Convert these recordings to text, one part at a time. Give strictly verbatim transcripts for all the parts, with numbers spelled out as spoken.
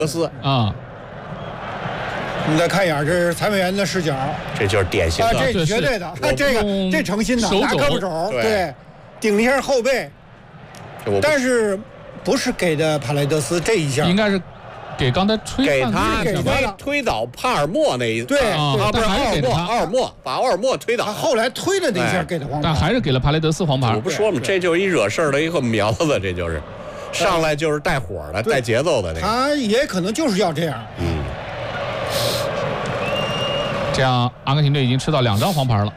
德斯啊。 你再看一眼，这是裁判员的视角， 这就是典型的， 啊、这绝对的，这个这诚心的，拿胳膊肘，对，顶了一下后背，但是不是给的帕雷德斯这一下， 应该是给刚才吹给他推推倒帕尔默那一， 对， 啊， 不是奥尔默，奥尔默把奥尔默推倒， 他后来推的那一下给的黄牌， 但还是给了帕雷德斯黄牌。 我不说嘛，这就是一惹事儿的一个苗子，这就是上来就是带火的、带节奏的那个， 他也可能就是要这样， 嗯。 这样，阿根廷队已经吃到两张黄牌了。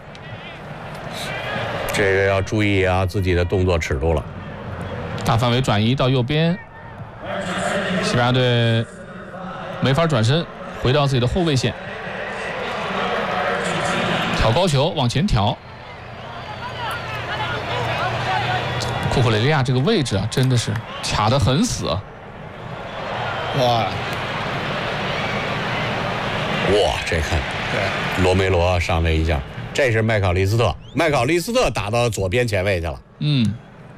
这个要注意啊，自己的动作尺度了。 大范围转移到右边，西班牙队没法转身，回到自己的后卫线，挑高球往前挑。库库雷利亚这个位置啊，真的是卡得很死啊！ 哇！ 哇，这看，对，罗梅罗上来一下，这是麦考利斯特，麦考利斯特打到左边前卫去了。 嗯，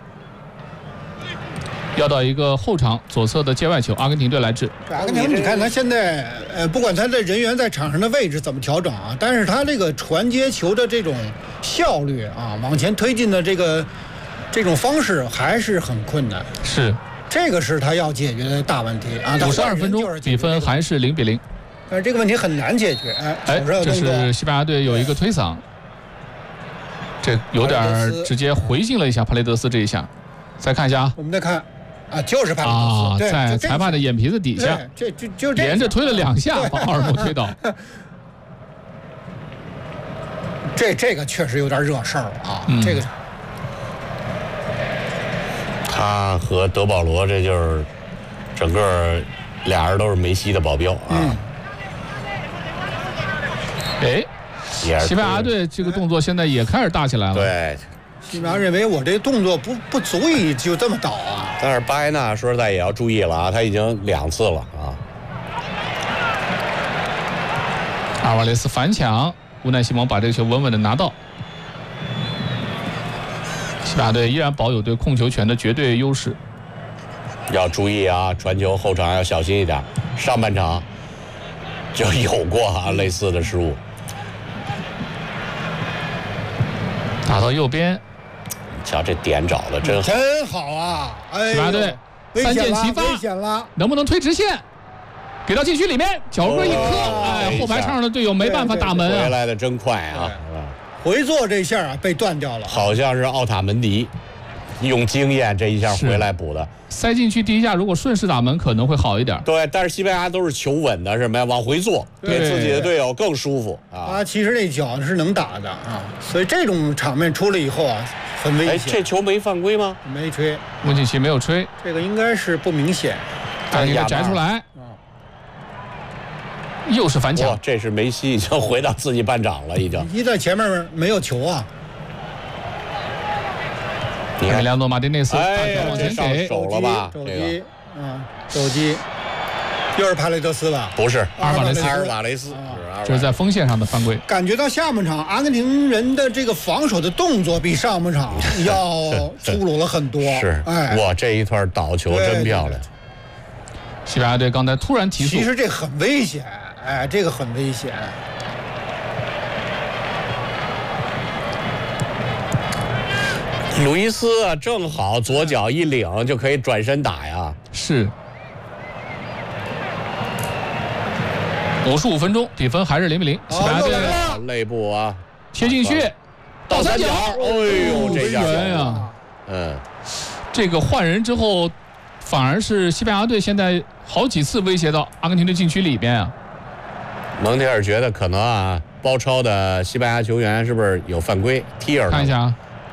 要到一个后场左侧的界外球，阿根廷队来制。 阿根廷，你看他现在，呃，不管他的人员在场上的位置怎么调整啊，但是他这个传接球的这种效率啊，往前推进的这个这种方式还是很困难。 是， 这个是他要解决的大问题啊。 五十二分钟，比分还是零比零。 但是这个问题很难解决。哎， 哎，这是西班牙队有一个推搡，这有点直接回敬了一下帕雷德斯这一下。再看一下啊， 我们再看，啊，就是帕雷德斯， 啊，在裁判的眼皮子底下， 这就就这连着推了两下，把奥尔默推倒。 这这个确实有点惹事儿了啊， 嗯、 这个。 他和德保罗，这就是整个俩人都是梅西的保镖啊。 嗯哎，西班牙队这个动作现在也开始大起来了。 对， 西班牙认为我这动作不不足以就这么倒啊。 但是巴埃纳说实在也要注意了啊，他已经两次了啊。 阿尔瓦雷斯反抢，乌奈西蒙把这个球稳稳的拿到。西班牙队依然保有对控球权的绝对优势。 要注意啊，传球后场要小心一点。上半场就有过啊类似的失误。 打到右边， 瞧这点找的真好， 真好啊！哎， 西班牙队三箭齐发， 危险了， 能不能推直线？给到禁区里面，脚跟一磕， 哦、 哎，后排场上的队友没办法打门啊！ 回来的真快啊！ 回做这下啊，被断掉了， 好像是奥塔门迪用经验这一下回来补的。 塞进去第一下，如果顺势打门可能会好一点。 对，但是西班牙都是求稳的，什么呀？往回做，给自己的队友更舒服啊。 他其实那脚是能打的啊，所以这种场面出来以后啊，很危险。 哎，这球没犯规吗？ 没吹， 温契奇没有吹， 这个应该是不明显， 但是摘出来，又是反抢。 这是梅西已经回到自己半场了，已经。 梅西在前面没有球啊。 你看，梁诺马丁内斯大脚往前给， 手了吧？ 肘击，啊，肘击，又是帕雷德斯吧？ 不是， 阿尔瓦雷斯， 阿尔瓦雷斯， 这是在锋线上的犯规。 感觉到下半场阿根廷人的这个防守的动作比上半场要粗鲁了很多。 是， 哎， 哇，这一段倒球真漂亮。 西班牙队刚才突然提速， 其实这很危险，哎，这个很危险。 鲁伊斯啊，正好左脚一领就可以转身打呀。 是。五十五分钟，比分还是零比零。西班牙队内部啊， 贴进去，倒三角， 哎呦，这下呀， 嗯， 这个换人之后，反而是西班牙队现在好几次威胁到阿根廷的禁区里边啊。 蒙铁尔觉得可能啊，包抄的西班牙球员是不是有犯规？踢尔看一下啊。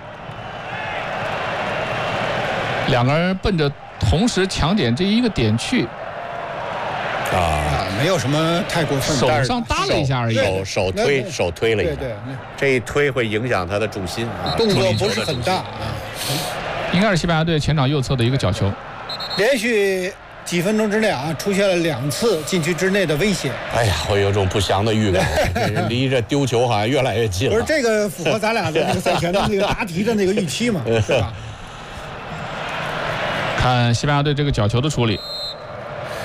两个人奔着同时抢点这一个点去， 啊， 没有什么太过分， 手上搭了一下而已， 手手推手推了一下， 对对， 这一推会影响他的重心啊， 动作不是很大啊。 应该是西班牙队前场右侧的一个角球， 连续几分钟之内啊，出现了两次禁区之内的危险。 哎呀，我有种不祥的预感，离这丢球好像越来越近了。 不是这个符合咱俩的那个赛前的那个答题的那个预期嘛，是吧？ 看西班牙队这个角球的处理，